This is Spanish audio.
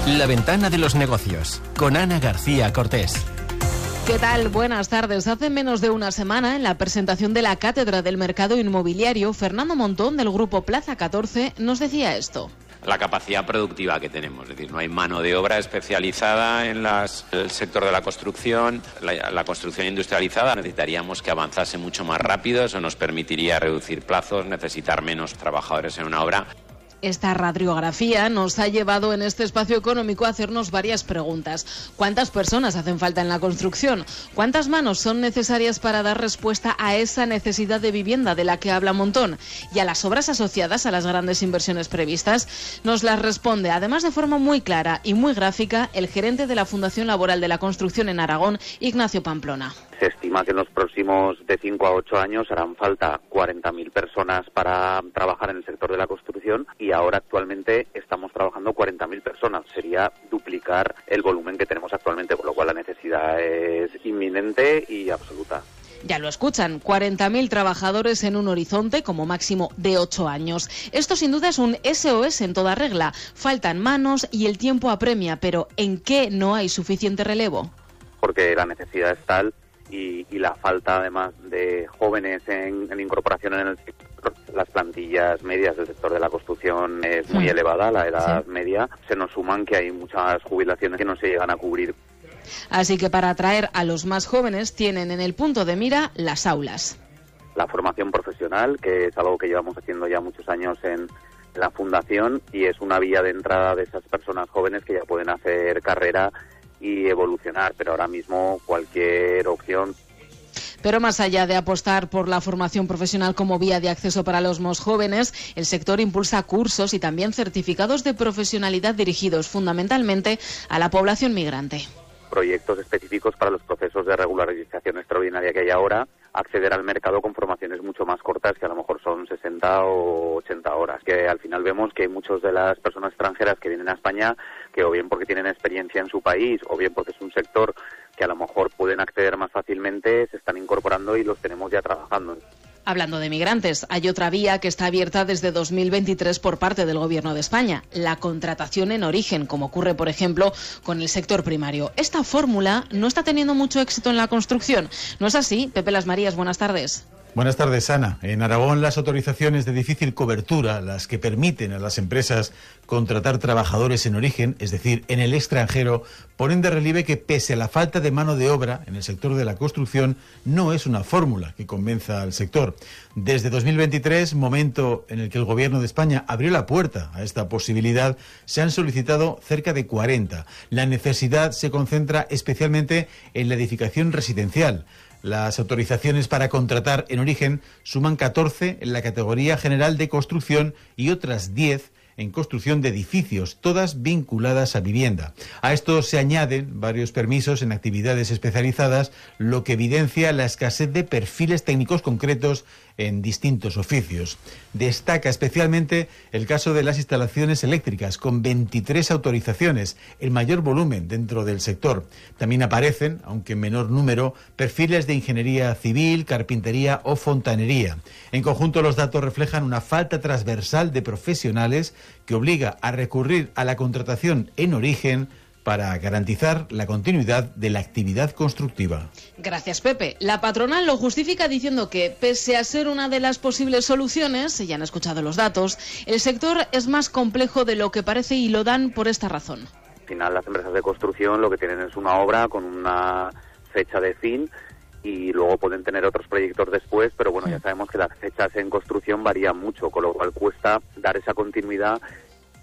La ventana de los negocios, con Ana García Cortés. ¿Qué tal? Buenas tardes. Hace menos de una semana, en la presentación de la Cátedra del Mercado Inmobiliario, Fernando Montón, del Grupo Plaza 14, nos decía esto. La capacidad productiva que tenemos, es decir, no hay mano de obra especializada en el sector de la construcción, la construcción industrializada. Necesitaríamos que avanzase mucho más rápido, eso nos permitiría reducir plazos, necesitar menos trabajadores en una obra. Esta radiografía nos ha llevado en este espacio económico a hacernos varias preguntas. ¿Cuántas personas hacen falta en la construcción? ¿Cuántas manos son necesarias para dar respuesta a esa necesidad de vivienda de la que habla Montón? Y a las obras asociadas a las grandes inversiones previstas. Nos las responde, además de forma muy clara y muy gráfica, el gerente de la Fundación Laboral de la Construcción en Aragón, Ignacio Pamplona. Se estima que en los próximos de 5 a 8 años harán falta 40.000 personas para trabajar en el sector de la construcción y ahora actualmente estamos trabajando 40.000 personas. Sería duplicar el volumen que tenemos actualmente, con lo cual la necesidad es inminente y absoluta. Ya lo escuchan, 40.000 trabajadores en un horizonte como máximo de 8 años. Esto sin duda es un SOS en toda regla. Faltan manos y el tiempo apremia, pero ¿en qué no hay suficiente relevo? Porque la necesidad es tal y la falta además de jóvenes en incorporación en el sector. Las plantillas medias del sector de la construcción es muy elevada, la edad media. Se nos suman que hay muchas jubilaciones que no se llegan a cubrir. Así que para atraer a los más jóvenes tienen en el punto de mira las aulas. La formación profesional, que es algo que llevamos haciendo ya muchos años en la Fundación y es una vía de entrada de esas personas jóvenes que ya pueden hacer carrera y evolucionar, pero ahora mismo cualquier opción. Pero más allá de apostar por la formación profesional como vía de acceso para los más jóvenes, el sector impulsa cursos y también certificados de profesionalidad dirigidos fundamentalmente a la población migrante. Proyectos específicos para los procesos de regularización extraordinaria que hay ahora, acceder al mercado con formaciones mucho más cortas, que a lo mejor son 60 o 80 horas. Que al final vemos que muchas de las personas extranjeras que vienen a España, que o bien porque tienen experiencia en su país, o bien porque es un sector que a lo mejor pueden acceder más fácilmente, se están incorporando y los tenemos ya trabajando. Hablando de migrantes, hay otra vía que está abierta desde 2023 por parte del Gobierno de España, la contratación en origen, como ocurre, por ejemplo, con el sector primario. Esta fórmula no está teniendo mucho éxito en la construcción. ¿No es así? Pepe Las Marías, buenas tardes. Buenas tardes, Ana. En Aragón, las autorizaciones de difícil cobertura, las que permiten a las empresas contratar trabajadores en origen, es decir, en el extranjero, ponen de relieve que pese a la falta de mano de obra en el sector de la construcción, no es una fórmula que convenza al sector. Desde 2023, momento en el que el Gobierno de España abrió la puerta a esta posibilidad, se han solicitado cerca de 40. La necesidad se concentra especialmente en la edificación residencial. Las autorizaciones para contratar en origen suman 14 en la categoría general de construcción y otras 10 en construcción de edificios, todas vinculadas a vivienda. A esto se añaden varios permisos en actividades especializadas, lo que evidencia la escasez de perfiles técnicos concretos en distintos oficios. Destaca especialmente el caso de las instalaciones eléctricas, con 23 autorizaciones, el mayor volumen dentro del sector. También aparecen, aunque en menor número, perfiles de ingeniería civil, carpintería o fontanería. En conjunto, los datos reflejan una falta transversal de profesionales que obliga a recurrir a la contratación en origen para garantizar la continuidad de la actividad constructiva. Gracias, Pepe. La patronal lo justifica diciendo que, pese a ser una de las posibles soluciones, ya han escuchado los datos, el sector es más complejo de lo que parece y lo dan por esta razón. Al final, las empresas de construcción lo que tienen es una obra con una fecha de fin y luego pueden tener otros proyectos después, pero bueno, ya sabemos que las fechas en construcción varían mucho, con lo cual cuesta dar esa continuidad